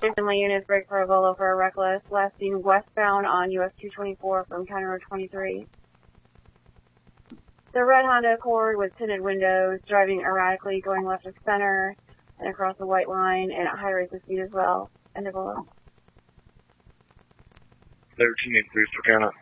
Finley units break for a Volo for a reckless. Last seen westbound on US 224 from County Road 23. The red Honda Accord with tinted windows, driving erratically, going left of center and across the white line, and at high rates of speed as well. End of below. 13 increase for County.